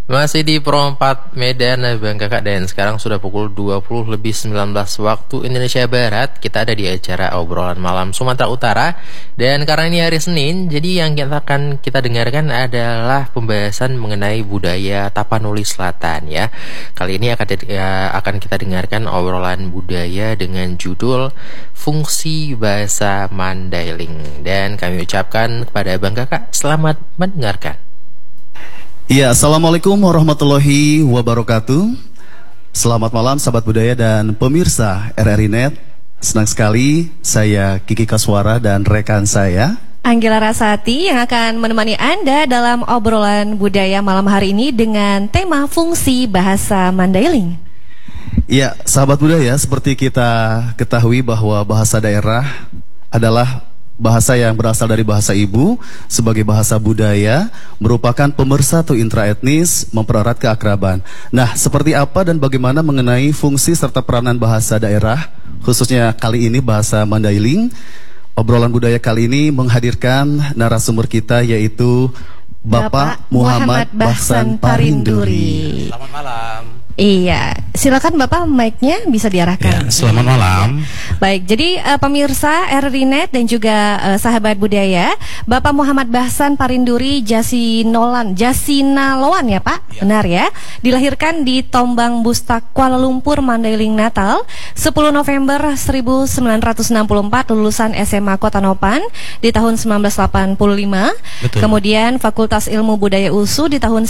Masih di Pro 4 Medan, Bang Kakak, dan sekarang sudah pukul 20:19 waktu Indonesia Barat. Kita ada di acara obrolan malam Sumatera Utara. Dan karena ini hari Senin, jadi yang akan kita dengarkan adalah pembahasan mengenai budaya Tapanuli Selatan ya. Kali ini akan kita dengarkan obrolan budaya dengan judul Fungsi Bahasa Mandailing. Dan kami ucapkan kepada Bang Kakak, selamat mendengarkan. Ya, Assalamualaikum warahmatullahi wabarakatuh. Selamat malam sahabat budaya dan pemirsa RRI Net. Senang sekali saya Kiki Kaswara dan rekan saya Anggela Rasati yang akan menemani Anda dalam obrolan budaya malam hari ini dengan tema fungsi bahasa Mandailing. Ya, sahabat budaya, seperti kita ketahui bahwa bahasa daerah adalah bahasa yang berasal dari bahasa ibu sebagai bahasa budaya, merupakan pemersatu intraetnis, mempererat keakraban. Nah, seperti apa dan bagaimana mengenai fungsi serta peranan bahasa daerah, khususnya kali ini bahasa Mandailing. Obrolan budaya kali ini menghadirkan narasumber kita, yaitu Bapak Muhammad Bahsan Parinduri. Selamat malam. Iya, silakan Bapak, mic-nya bisa diarahkan. Ya, selamat malam. Baik, jadi pemirsa RRI Net dan juga sahabat budaya, Bapak Muhammad Bahsan Parinduri Jasinaloan ya Pak, ya. Benar ya? Dilahirkan di Tombang Bustak, Kuala Lumpur, Mandailing, Natal, 10 November 1964, lulusan SMA Kota Nopan di tahun 1985. Betul. Kemudian Fakultas Ilmu Budaya USU di tahun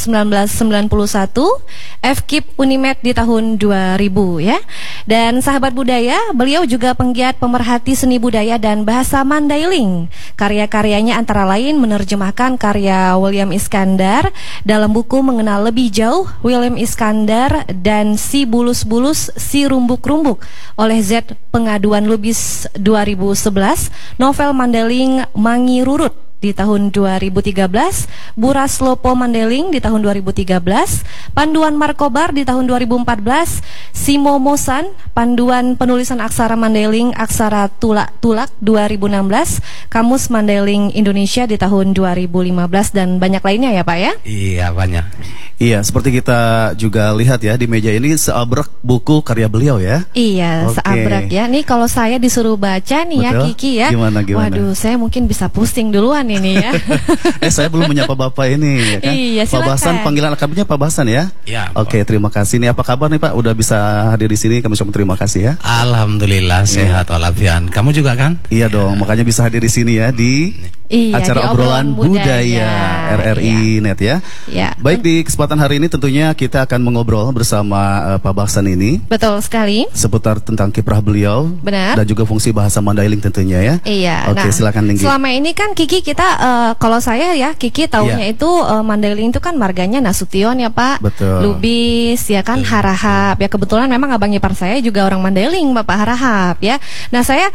1991, FKIP Unimed di tahun 2000 ya. Dan sahabat budaya, beliau juga penggiat pemerhati seni budaya dan bahasa Mandailing. Karya-karyanya antara lain menerjemahkan karya William Iskandar dalam buku Mengenal Lebih Jauh William Iskandar dan Si Bulus-Bulus Si Rumbuk-Rumbuk oleh Z Pengaduan Lubis 2011, novel Mandailing Mangi Rurut di tahun 2013, Buras Lopo Mandailing di tahun 2013, Panduan Markobar di tahun 2014, Simo Mosan, Panduan Penulisan Aksara Mandailing Aksara Tulak 2016, Kamus Mandailing Indonesia di tahun 2015, dan banyak lainnya ya Pak ya? Iya, banyak. Iya, seperti kita juga lihat ya di meja ini seabrek buku karya beliau ya. Iya, seabrek ya. Nih kalau saya disuruh baca nih. Betul? Ya Kiki ya. Gimana? Waduh, saya mungkin bisa pusing duluan ini ya. Saya belum menyapa Bapak ini ya kan. Iya, silakan. Pak Bahsan, panggilan akrabnya Pak Bahsan ya. Iya. Oke, terima kasih. Nih, apa kabar nih Pak? Udah bisa hadir di sini, kami ucapkan terima kasih ya. Alhamdulillah sehat walafiat. Kamu juga kan? Iya dong, makanya bisa hadir di sini ya di acara obrolan budaya RRI Net ya. Iya. Baik, di kesempatan hari ini tentunya kita akan mengobrol bersama Pak Bahsan ini. Betul sekali. Seputar tentang kiprah beliau. Benar. Dan juga fungsi bahasa Mandailing tentunya ya. Iya. Oke, silakan Linggi. Selama ini kan Kiki kita kalau saya ya Kiki taunya itu Mandailing itu kan marganya Nasution ya Pak. Betul. Lubis ya kan, Harahap ya, kebetulan memang abang ipar saya juga orang Mandailing, Bapak Harahap ya. Nah, saya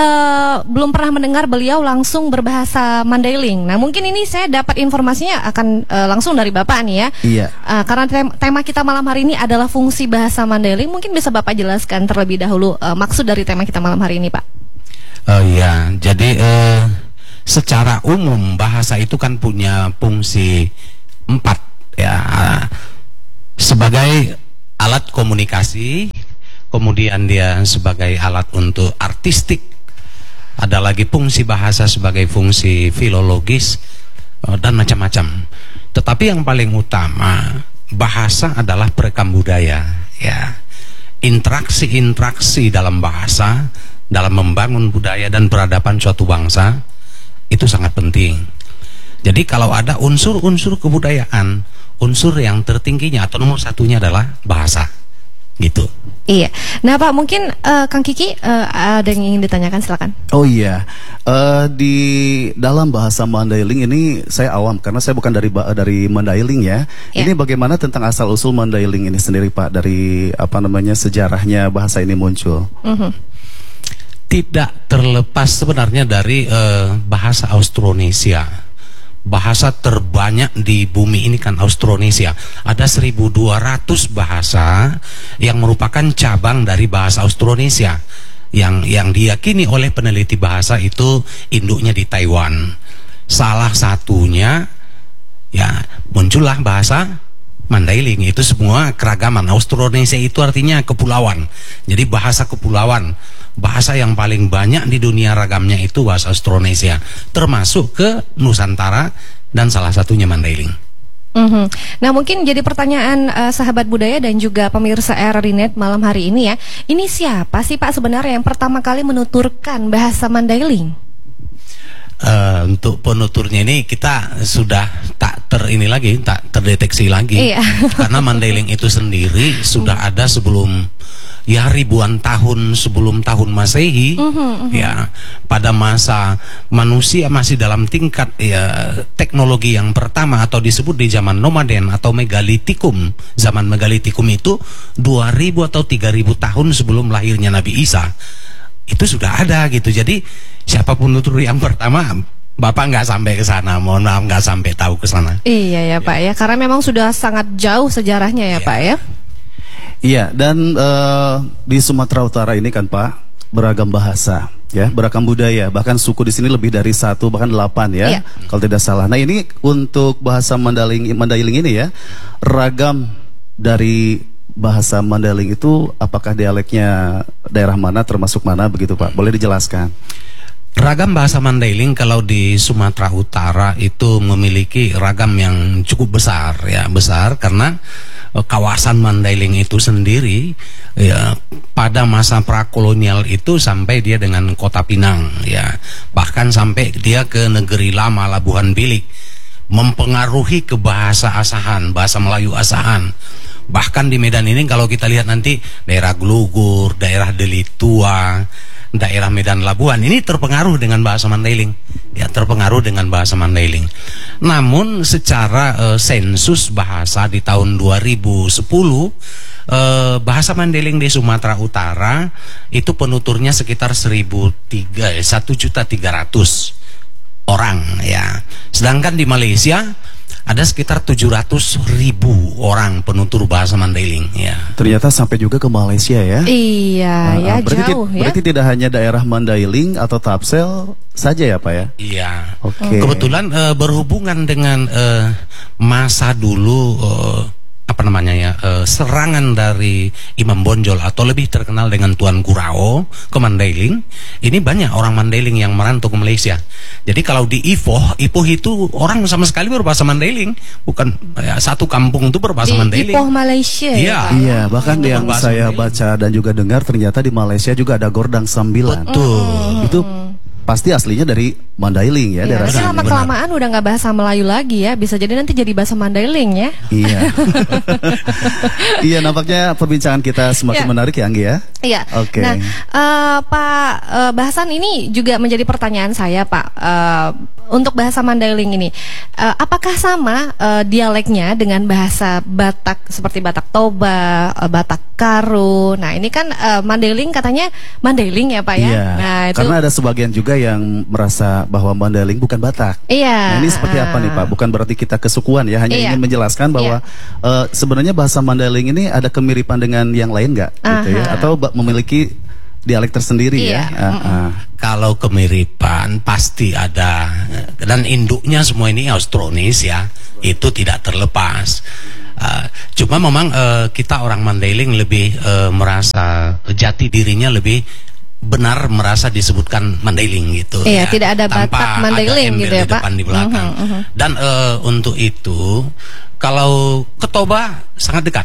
belum pernah mendengar beliau langsung berbahasa Mandailing. Nah, mungkin ini saya dapat informasinya akan langsung dari Bapak nih ya. Iya. Karena tema kita malam hari ini adalah fungsi bahasa Mandailing, mungkin bisa Bapak jelaskan terlebih dahulu maksud dari tema kita malam hari ini, Pak. Oh iya, jadi secara umum bahasa itu kan punya fungsi 4 ya, sebagai alat komunikasi, kemudian dia sebagai alat untuk artistik, ada lagi fungsi bahasa sebagai fungsi filologis dan macam-macam. Tetapi yang paling utama, bahasa adalah perekam budaya ya. Interaksi dalam bahasa dalam membangun budaya dan peradaban suatu bangsa itu sangat penting. Jadi kalau ada unsur-unsur kebudayaan, unsur yang tertingginya atau nomor satunya adalah bahasa, gitu. Iya. Nah Pak, mungkin Kang Kiki ada yang ingin ditanyakan, silakan. Oh iya, di dalam bahasa Mandailing ini saya awam karena saya bukan dari Mandailing ya. Ini bagaimana tentang asal usul Mandailing ini sendiri Pak, dari sejarahnya bahasa ini muncul? Tidak terlepas sebenarnya dari bahasa Austronesia. Bahasa terbanyak di bumi ini kan Austronesia. Ada 1.200 bahasa yang merupakan cabang dari bahasa Austronesia, yang diyakini oleh peneliti bahasa itu induknya di Taiwan. Salah satunya ya muncullah bahasa Mandailing. Itu semua keragaman. Austronesia itu artinya kepulauan. Jadi bahasa kepulauan, bahasa yang paling banyak di dunia ragamnya itu bahasa Austronesia, termasuk ke Nusantara dan salah satunya Mandailing. Nah, mungkin jadi pertanyaan sahabat budaya dan juga pemirsa RRI Net malam hari ini ya. Ini siapa sih Pak sebenarnya yang pertama kali menuturkan bahasa Mandailing? Untuk penuturnya ini kita sudah tak terdeteksi lagi. Iya. Karena Mandailing itu sendiri sudah ada sebelum, ya, ribuan tahun sebelum tahun Masehi. Ya, pada masa manusia masih dalam tingkat ya teknologi yang pertama atau disebut di zaman nomaden atau megalitikum. Zaman megalitikum itu 2000 atau 3000 tahun sebelum lahirnya Nabi Isa. Itu sudah ada gitu. Jadi siapapun penutur yang pertama, Bapak nggak sampai ke sana, mohon maaf nggak sampai tahu ke sana. Iya ya Pak ya, karena memang sudah sangat jauh sejarahnya ya Pak ya. Iya, dan di Sumatera Utara ini kan Pak, beragam bahasa, ya, beragam budaya, bahkan suku di sini lebih dari 1 bahkan 8 ya, Iya. kalau tidak salah. Nah ini untuk bahasa Mandailing ini ya, ragam dari bahasa Mandailing itu apakah dialeknya daerah mana, termasuk mana begitu Pak? Boleh dijelaskan? Ragam bahasa Mandailing kalau di Sumatera Utara itu memiliki ragam yang cukup besar, ya, besar karena kawasan Mandailing itu sendiri ya pada masa prakolonial itu sampai dia dengan Kota Pinang, ya, bahkan sampai dia ke negeri lama Labuhan Bilik, mempengaruhi ke bahasa Asahan, bahasa Melayu Asahan. Bahkan di Medan ini kalau kita lihat nanti daerah Glugur, daerah Delitua, daerah Medan Labuan ini terpengaruh dengan bahasa Mandailing, ya, terpengaruh dengan bahasa Mandailing. Namun secara sensus bahasa di tahun 2010 bahasa Mandailing di Sumatera Utara itu penuturnya sekitar 1.300 orang, ya. Sedangkan di Malaysia ada sekitar 700.000 orang penutur bahasa Mandailing, ya. Ternyata sampai juga ke Malaysia ya. Iya ya, berarti jauh ya. Berarti tidak hanya daerah Mandailing atau Tapsel saja ya Pak ya? Iya. Oke. Kebetulan berhubungan dengan masa dulu apa namanya ya, serangan dari Imam Bonjol atau lebih terkenal dengan Tuan Kurao ke Mandailing. Ini banyak orang Mandailing yang merantau ke Malaysia. Jadi kalau di Ipoh itu orang sama sekali berbahasa Mandailing, bukan ya, satu kampung itu berbahasa Di Mandailing. Ipoh Malaysia. Iya. Ya, Pak? Iya, bahkan Itu yang berbahasa saya Mandailing. baca dan juga dengar ternyata di Malaysia juga ada Gordang Sambilan. Betul. Itu pasti aslinya dari Mandailing ya, Ya, daerah tapi sini. lama-kelamaan udah nggak bahasa Melayu lagi ya, bisa jadi nanti jadi bahasa Mandailing ya. Iya. Iya, nampaknya perbincangan kita semakin Ya. menarik ya Anggi ya. Iya. Oke. Nah, Pak Bahasan, ini juga menjadi pertanyaan saya Pak. Untuk bahasa Mandailing ini, apakah sama dialeknya dengan bahasa Batak seperti Batak Toba, Batak Karo? Nah, ini kan Mandailing katanya Mandailing ya Pak ya. Iya. Nah, itu. Karena ada sebagian juga yang merasa bahwa Mandailing bukan Batak. Iya. Nah, ini seperti apa nih Pak? Bukan berarti kita kesukuan ya, hanya Iya. ingin menjelaskan bahwa sebenarnya bahasa Mandailing ini ada kemiripan dengan yang lain nggak, gitu ya? Aha. Atau memiliki dialek tersendiri Iya. ya? Kalau kemiripan pasti ada, dan induknya semua ini Austronesia, itu tidak terlepas. Cuma memang kita orang Mandailing lebih merasa jati dirinya lebih benar merasa disebutkan Mandailing gitu. Iya, ya. tidak ada Tanpa Batak Mandailing ada embel gitu ya, di Pak. depan di belakang. Dan untuk itu kalau ke Toba sangat dekat.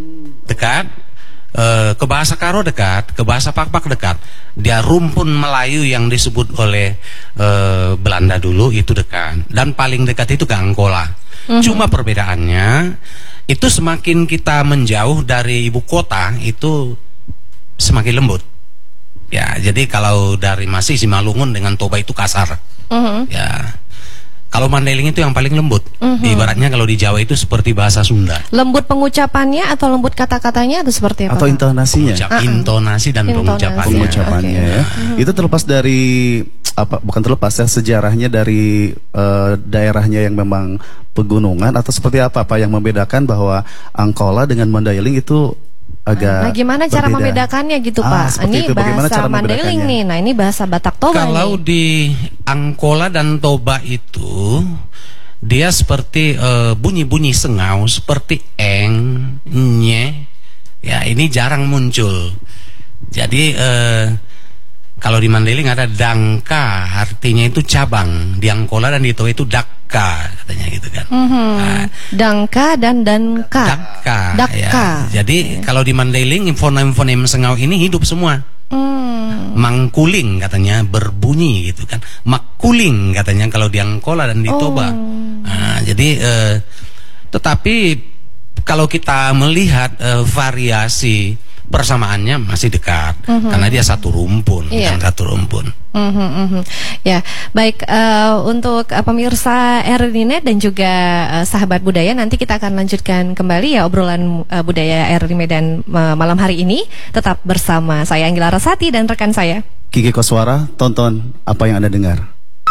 Ke bahasa Karo dekat, ke bahasa Pakpak dekat. Dia rumpun Melayu yang disebut oleh Belanda dulu itu dekat. Dan paling dekat itu ke Angkola. Cuma perbedaannya itu semakin kita menjauh dari ibu kota itu semakin lembut. Ya, jadi kalau dari Masih Simalungun dengan Toba itu kasar. Ya. Kalau Mandailing itu yang paling lembut. Ibaratnya kalau di Jawa itu seperti bahasa Sunda. Lembut pengucapannya atau lembut kata-katanya atau seperti apa? Atau Pak? intonasinya? Intonasi dan Intonasi. pengucapannya. Pengucapannya Oke. ya. Itu terlepas dari apa? Bukan terlepas ya, sejarahnya dari daerahnya yang memang pegunungan atau seperti apa Pak yang membedakan bahwa Angkola dengan Mandailing itu agak Nah, gimana cara berbeda? membedakannya gitu Pak? Seperti Ini itu. Bagaimana bahasa cara Mandailing membedakannya? nih. Nah, ini bahasa Batak Toba Kalau nih. di Angkola dan Toba itu dia seperti bunyi-bunyi sengau seperti eng, nye, ya ini jarang muncul. Jadi kalau di Mandailing ada dangka, artinya itu cabang. Di Angkola dan di Toba itu dakka, katanya gitu kan. Dangka dan danka. Dakka. Ya. Jadi kalau di Mandailing fonem-fonem Sengau ini hidup semua. Mangkuling katanya berbunyi gitu kan. Makuling katanya kalau di Angkola dan di Toba. Jadi tetapi kalau kita melihat variasi persamaannya masih dekat karena dia satu rumpun, bukan satu rumpun. Ya, baik, untuk pemirsa RRI.net dan juga sahabat budaya, nanti kita akan lanjutkan kembali ya obrolan budaya RRI Medan malam hari ini. Tetap bersama saya Anggila Rasati dan rekan saya Kiki Koswara. Tonton apa yang Anda dengar.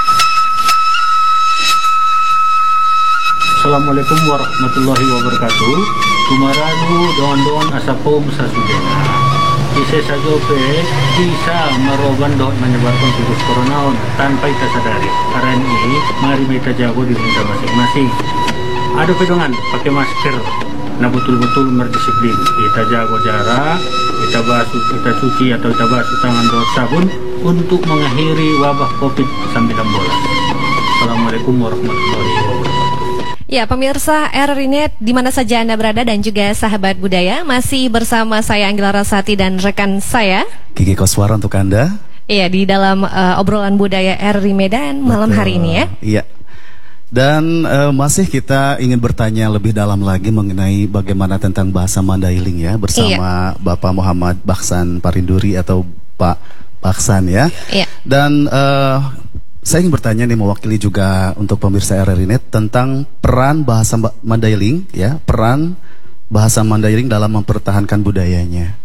Assalamualaikum warahmatullahi wabarakatuh. Kumaranu don asapom sasudena. Bisa saja bisa meroban dot menyebarkan virus corona tanpa kita sadari. Karena ini mari kita jago di kita masing-masing. Ada pedongan pakai masker. Nah betul-betul berdisiplin. Kita jago jarak, kita basuh, kita cuci atau kita basuh tangan dengan sabun untuk mengakhiri wabah COVID-19. Assalamualaikum warahmatullahi wabarakatuh. Ya, pemirsa RRI.net di mana saja Anda berada dan juga sahabat budaya, masih bersama saya Anggila Rasati dan rekan saya Kiki Koswara untuk Anda. Iya, di dalam obrolan budaya RRI Medan malam hari ini ya. Iya. Dan masih kita ingin bertanya lebih dalam lagi mengenai bagaimana tentang bahasa Mandailing ya, bersama Bapak Muhammad Bahsan Parinduri atau Pak Bahsan ya. Iya. Dan saya ingin bertanya nih, mewakili juga untuk pemirsa RRI.net tentang peran bahasa Mandailing ya, peran bahasa Mandailing dalam mempertahankan budayanya.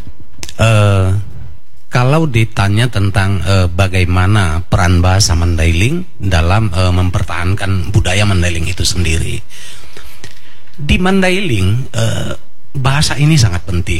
Kalau ditanya tentang bagaimana peran bahasa Mandailing dalam mempertahankan budaya Mandailing itu sendiri, di Mandailing bahasa ini sangat penting.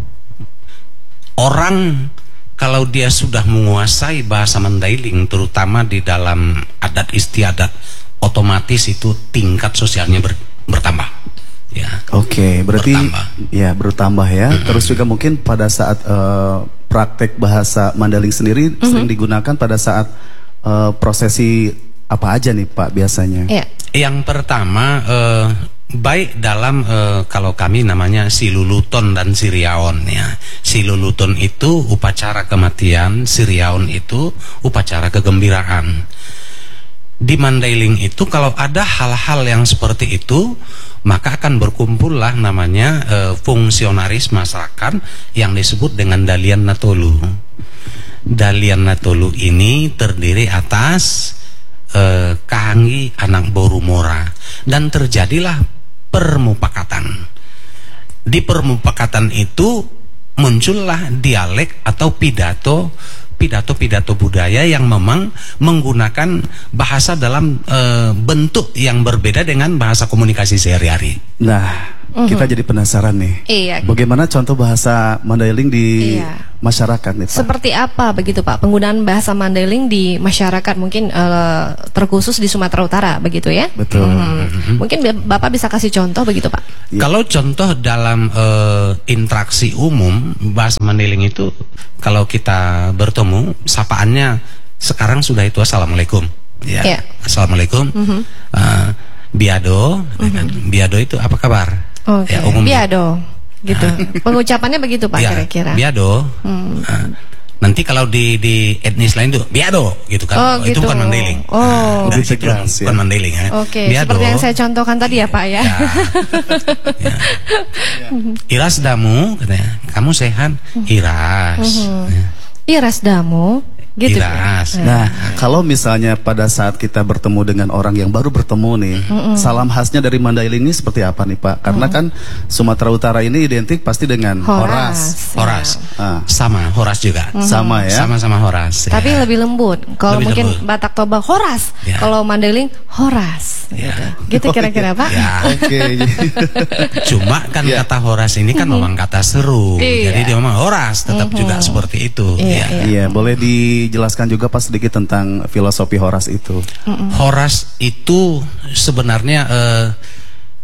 Orang kalau dia sudah menguasai bahasa Mandailing, terutama di dalam adat istiadat, otomatis itu tingkat sosialnya bertambah. Ya. Oke, berarti bertambah ya. Terus juga mungkin pada saat praktek bahasa Mandailing sendiri sering digunakan pada saat prosesi apa aja nih Pak biasanya? Iya. Yang pertama baik dalam kalau kami namanya siluluton dan siriaon ya. Siluluton itu upacara kematian, siriaon itu upacara kegembiraan. Di Mandailing itu kalau ada hal-hal yang seperti itu, maka akan berkumpullah namanya fungsionaris masyarakat yang disebut dengan Dalian Natolu. Dalian Natolu ini terdiri atas Kahanggi anak Borumora, dan terjadilah permupakatan. Di permupakatan itu muncullah dialek atau pidato budaya yang memang menggunakan bahasa dalam bentuk yang berbeda dengan bahasa komunikasi sehari-hari. Nah, kita jadi penasaran nih. Iya. Bagaimana contoh bahasa Mandailing di masyarakat nih Pak? Seperti apa begitu Pak penggunaan bahasa Mandailing di masyarakat, mungkin terkhusus di Sumatera Utara begitu ya? Betul. Mungkin Bapak bisa kasih contoh begitu Pak? Ya. Kalau contoh dalam interaksi umum, bahasa Mandailing itu kalau kita bertemu, sapaannya sekarang sudah itu Assalamualaikum. Ya. Yeah. Assalamualaikum. Biado, biado itu apa kabar? Oke. Ya, Biado, gitu. Pengucapannya begitu Pak kira-kira. Biado. Nanti kalau di etnis lain tuh biado gitu kan. Oh, itu gitu. bukan Mandailing. Oh. Lebih Itu tegas, bukan ya. Mandailing ya. Oke, Biado. seperti yang saya contohkan tadi ya Pak ya. Ya. Iras damu katanya. Kamu sehat? Iras. Ya. Iras damu, gitu. Iras. Nah, kalau misalnya pada saat kita bertemu dengan orang yang baru bertemu nih, salam khasnya dari Mandailing ini seperti apa nih Pak? Karena kan Sumatera Utara ini identik pasti dengan horas. Horas. Ah. Sama Horas juga. Sama ya. Sama-sama Horas. Tapi ya. lebih lembut. Kalau Lebih mungkin lembut. Batak Toba Horas, Ya. kalau Mandailing Horas. Ya. Gitu kira-kira Pak? Ya. Oke. Cuma kan Ya. kata Horas ini kan memang kata seru. Iya. Jadi dia memang Horas tetap juga seperti itu. Iya, Ya. Iya, boleh dijelaskan juga Pak sedikit tentang filosofi horas itu. Horas itu sebenarnya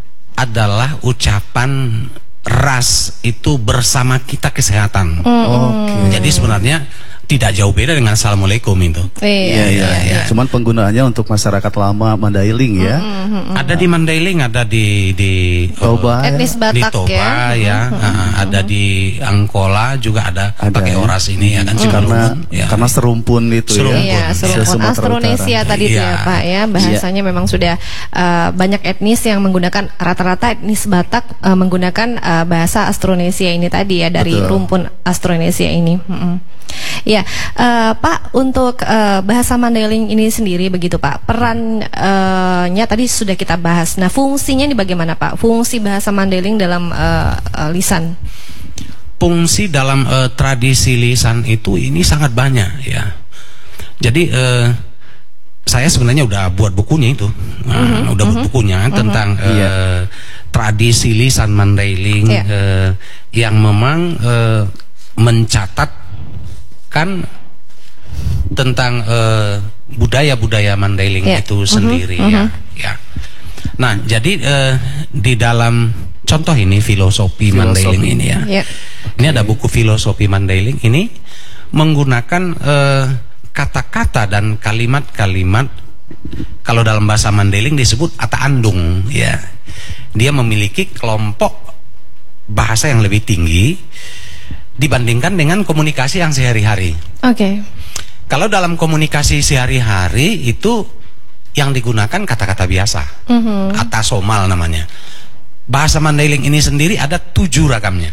adalah ucapan ras itu bersama kita kesehatan. Jadi sebenarnya tidak jauh beda dengan Assalamualaikum itu. Iya. Cuman penggunaannya untuk masyarakat lama Mandailing ya. Ada di Mandailing, ada di Toba, etnis di Batak Toba ya. Ada di Angkola juga ada pakai ya. oras ini ya kan karena serumpun itu Serumpun. Iya, serumpun Sumatera Austronesia Utara. tadi itu Iya. ya Pak ya. Bahasanya memang sudah banyak etnis yang menggunakan, rata-rata etnis Batak menggunakan bahasa Austronesia ini tadi ya, dari Betul. rumpun Austronesia ini. Ya, Pak, untuk bahasa Mandailing ini sendiri begitu Pak, perannya tadi sudah kita bahas. Nah, fungsinya ini bagaimana Pak? Fungsi bahasa Mandailing dalam lisan. Fungsi dalam tradisi lisan itu ini sangat banyak ya. Jadi saya sebenarnya udah buat bukunya itu, udah buat bukunya tentang tradisi lisan Mandailing yang memang mencatat kan tentang budaya-budaya Mandailing itu sendiri ya. Nah, jadi di dalam contoh ini filosofi Mandailing ini ya. Ini ada buku filosofi Mandailing ini menggunakan kata-kata dan kalimat-kalimat, kalau dalam bahasa Mandailing disebut ataandung ya. Dia memiliki kelompok bahasa yang lebih tinggi dibandingkan dengan komunikasi yang sehari-hari. Kalau dalam komunikasi sehari-hari itu yang digunakan kata-kata biasa, kata somal namanya. Bahasa Mandailing ini sendiri ada 7 ragamnya.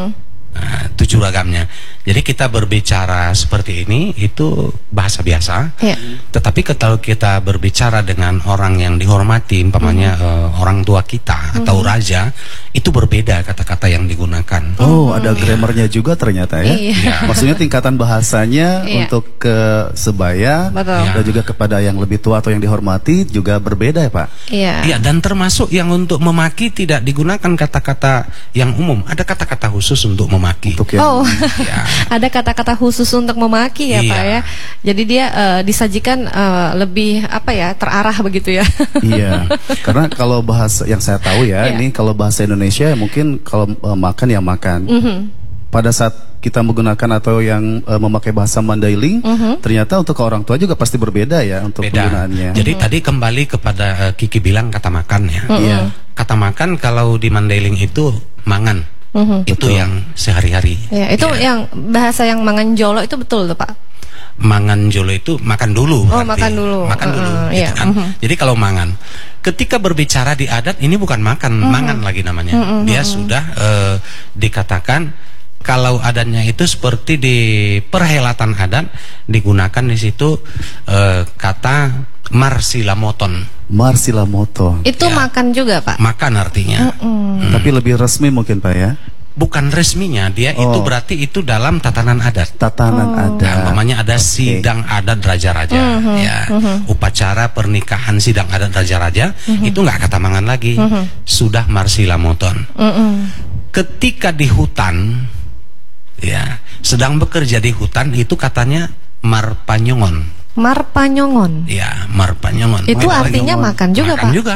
7 ragamnya. Jadi kita berbicara seperti ini itu bahasa biasa. Tetapi kalau kita berbicara dengan orang yang dihormati, umpamanya orang tua kita atau raja, itu berbeda kata-kata yang digunakan. Oh, ada grammarnya juga ternyata ya. Maksudnya tingkatan bahasanya untuk ke sebaya dan juga kepada yang lebih tua atau yang dihormati juga berbeda ya Pak. Iya, dan termasuk yang untuk memaki tidak digunakan kata-kata yang umum. Ada kata-kata khusus untuk memaki. Untuk yang Ada kata-kata khusus untuk memaki ya Pak ya. Jadi dia disajikan lebih apa ya, terarah begitu ya. Iya, karena kalau bahasa yang saya tahu ya, ini kalau bahasa Indonesia mungkin kalau makan ya makan. Pada saat kita menggunakan atau yang memakai bahasa Mandailing, ternyata untuk orang tua juga pasti berbeda ya untuk penggunaannya. Jadi tadi kembali kepada Kiki bilang kata makan ya. Kata makan kalau di Mandailing itu mangan. Itu yang sehari-hari. Itu yang bahasa yang Manganjolo itu betul tuh Pak. Manganjolo itu makan dulu. Makan dulu. Makan dulu. Gitu kan. Jadi kalau mangan, ketika berbicara di adat ini bukan makan, mangan lagi namanya. Dia sudah dikatakan kalau adatnya itu seperti di perhelatan adat digunakan di situ kata marsilamoton. Marsilamoton. Itu makan juga Pak. Makan artinya. Tapi lebih resmi mungkin Pak ya. Bukan resminya, dia itu berarti itu dalam tatanan adat. Tatanan adat. Namanya ada sidang adat raja-raja, ya. Upacara pernikahan sidang adat raja-raja itu nggak kata mangan lagi, sudah marsilamoton. Ketika di hutan, ya, sedang bekerja di hutan itu katanya marpanyongon. Marpanyongon. Ya, marpanyongon. Itu artinya makan juga makan Pak. juga.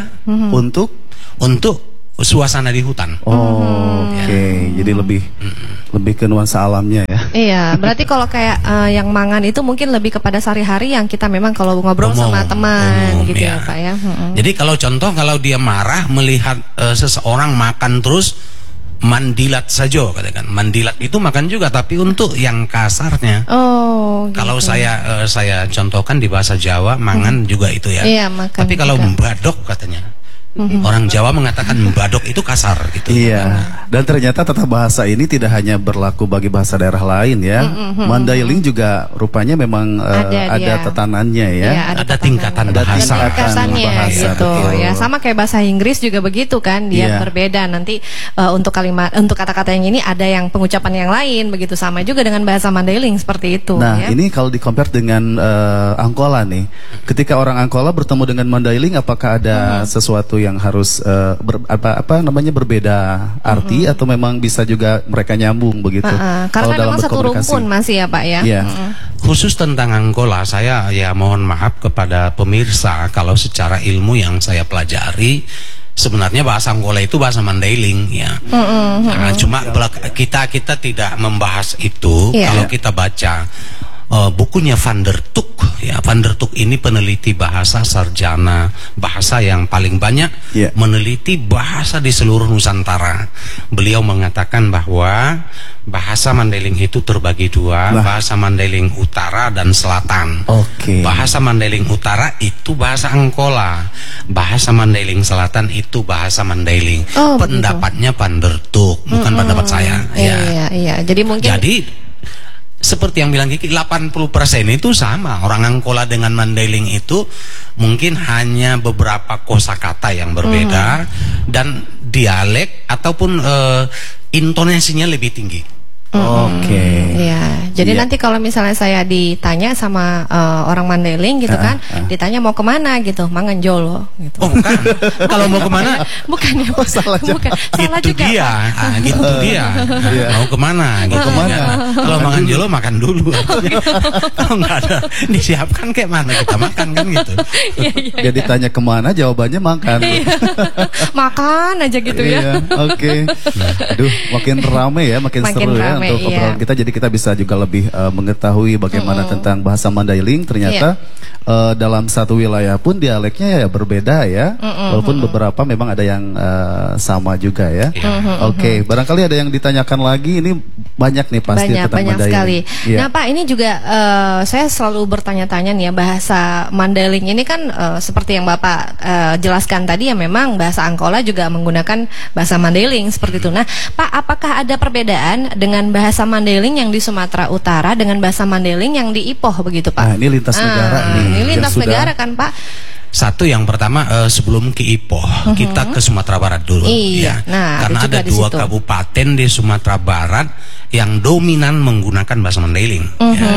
Untuk suasana di hutan. Jadi lebih ke nuansa alamnya ya. Iya, berarti kalau kayak yang mangan itu mungkin lebih kepada sehari-hari yang kita memang kalau ngobrol sama teman gitu ya Pak ya. Jadi kalau contoh kalau dia marah melihat seseorang makan terus, mandilat saja katakan. Mandilat itu makan juga tapi untuk yang kasarnya. Gitu. Kalau saya contohkan di bahasa Jawa mangan juga itu ya. Iya, makan. Tapi kalau juga. mbadok katanya. Orang Jawa mengatakan mbadok itu kasar gitu. Iya. Dan ternyata tata bahasa ini tidak hanya berlaku bagi bahasa daerah lain ya. Mandailing juga rupanya memang ada tetanannya ya. Iya, ada tingkatan bahasa. Tingkatannya gitu ya. Sama kayak bahasa Inggris juga begitu kan, dia berbeda nanti untuk kalimat, untuk kata-kata yang ini ada yang pengucapan yang lain begitu, sama juga dengan bahasa Mandailing seperti itu. Nah, ya. ini kalau di-compare dengan Angkola nih. Ketika orang Angkola bertemu dengan Mandailing, apakah ada sesuatu yang harus berbeda arti atau memang bisa juga mereka nyambung begitu? Karena memang satu rumpun masih ya Pak ya. Khusus tentang Angkola, saya ya mohon maaf kepada pemirsa kalau secara ilmu yang saya pelajari sebenarnya bahasa Angkola itu bahasa Mandailing ya. Nah, cuma kita tidak membahas itu. Kalau kita baca bukunya Van der Tuk ya, Van der Tuk ini peneliti bahasa sarjana bahasa yang paling banyak meneliti bahasa di seluruh Nusantara. Beliau mengatakan bahwa bahasa Mandailing itu terbagi dua, bahasa Mandailing Utara dan Selatan. Bahasa Mandailing Utara itu bahasa Angkola, bahasa Mandailing Selatan itu bahasa Mandailing. Pendapatnya Van der Tuk, bukan pendapat saya. Iya. Jadi mungkin seperti yang bilang Kiki, 80% itu sama. Orang Angkola dengan Mandailing itu mungkin hanya beberapa kosakata yang berbeda dan dialek ataupun intonasinya lebih tinggi. Iya. Jadi nanti kalau misalnya saya ditanya sama orang Mandailing gitu kan, ditanya mau kemana gitu, Manganjolo gitu. Oh bukan. Kalau mau kemana? Bukan ya. Salah juga. Salah gitu juga. Dia. Gitu dia. Mau kemana? Gitu. Kalau Manganjolo makan dulu. Kalau nggak ada disiapkan kayak mana kita makan kan gitu. Jadi tanya kemana, jawabannya makan. Makan aja gitu ya. Oke. Aduh, makin rame ya, makin seru ya untuk obrolan kita. Jadi kita bisa juga lebih mengetahui bagaimana tentang bahasa Mandailing. Ternyata dalam satu wilayah pun dialeknya ya berbeda ya. Walaupun beberapa memang ada yang sama juga ya. Oke, barangkali ada yang ditanyakan lagi. Ini banyak nih pasti tentang banyak Mandailing. sekali. Nah Pak, ini juga saya selalu bertanya-tanya nih ya, bahasa Mandailing ini kan seperti yang Bapak jelaskan tadi ya, memang bahasa Angkola juga menggunakan bahasa Mandailing seperti itu. Nah Pak, apakah ada perbedaan dengan bahasa Mandailing yang di Sumatera Utara dengan bahasa Mandailing yang di Ipoh begitu Pak? Nah, ini lintas negara nih. Ini lintas negara kan Pak? Satu yang pertama sebelum ke Ipoh kita ke Sumatera Barat dulu. Iya. Nah, karena ada dua kabupaten di Sumatera Barat yang dominan menggunakan bahasa Mandailing.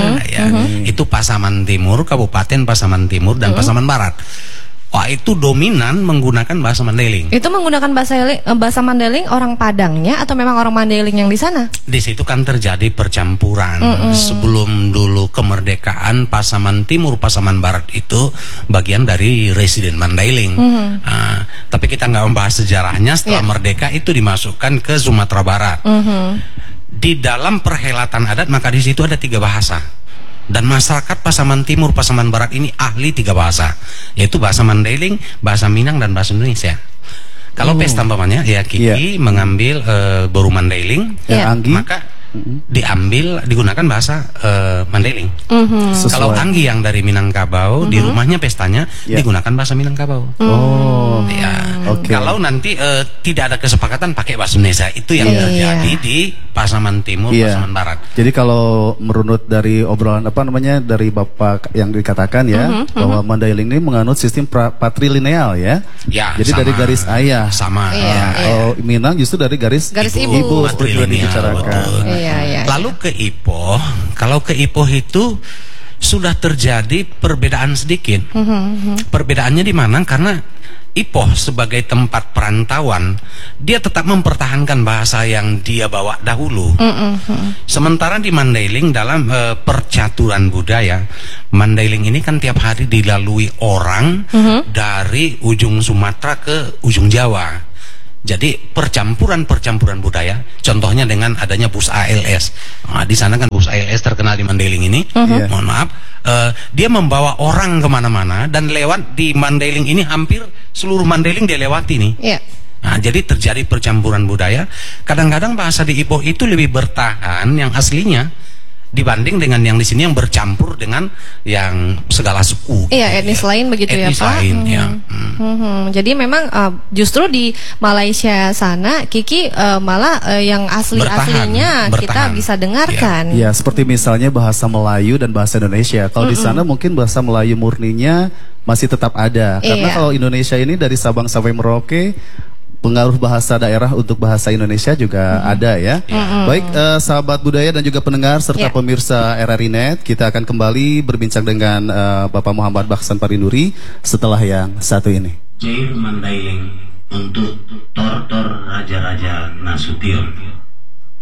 Itu Pasaman Timur, Kabupaten Pasaman Timur dan Pasaman Barat. Wah, itu dominan menggunakan bahasa Mandailing. Itu menggunakan bahasa Mandailing orang Padangnya atau memang orang Mandailing yang di sana? Di situ kan terjadi percampuran. Sebelum dulu kemerdekaan, Pasaman Timur, Pasaman Barat itu bagian dari residen Mandailing. Tapi kita nggak membahas sejarahnya. Setelah merdeka itu dimasukkan ke Sumatera Barat. Di dalam perhelatan adat maka di situ ada 3 bahasa. Dan masyarakat Pasaman Timur, Pasaman Barat ini ahli 3 bahasa, yaitu bahasa Mandailing, bahasa Minang, dan bahasa Indonesia. Kalau pesta umpamanya ya Kiki mengambil Boru Mandailing, maka digunakan bahasa Mandailing. Kalau Anggi yang dari Minangkabau, di rumahnya pestanya digunakan bahasa Minangkabau. Kalau nanti tidak ada kesepakatan pakai bahasa Indonesia, itu yang terjadi di Pasaman Timur, Pasaman Barat. Jadi kalau merunut dari obrolan dari Bapak yang dikatakan ya, bahwa Mandailing ini menganut sistem patrilineal ya. Jadi dari garis ayah. Sama. Kalau Minang justru dari garis ibu seperti yang dibicarakan. Lalu ke Ipoh, kalau ke Ipoh itu sudah terjadi perbedaan sedikit. Perbedaannya di mana? Karena Ipoh sebagai tempat perantauan, dia tetap mempertahankan bahasa yang dia bawa dahulu. Sementara di Mandailing dalam percaturan budaya, Mandailing ini kan tiap hari dilalui orang dari ujung Sumatera ke ujung Jawa. Jadi percampuran budaya, contohnya dengan adanya bus ALS. Nah, di sana kan bus ALS terkenal di Mandailing ini. Mohon maaf, dia membawa orang kemana-mana dan lewat di Mandailing ini hampir seluruh Mandailing dia lewati nih. Nah, jadi terjadi percampuran budaya. Kadang-kadang bahasa di Ipoh itu lebih bertahan yang aslinya dibanding dengan yang di sini yang bercampur dengan yang segala suku. Etnis lain begitu etnis ya Pak. Lain, Jadi memang justru di Malaysia sana Kiki malah yang aslinya kita bisa dengarkan. Ya, seperti misalnya bahasa Melayu dan bahasa Indonesia. Kalau di sana mungkin bahasa Melayu murninya masih tetap ada. Karena kalau Indonesia ini dari Sabang sampai Merauke, pengaruh bahasa daerah untuk bahasa Indonesia juga ada ya. Baik sahabat budaya dan juga pendengar serta pemirsa RRI Net, kita akan kembali berbincang dengan Bapak Muhammad Bahsan Parinduri setelah yang satu ini. Jair Mandailing untuk Tortor Raja-Raja Nasution.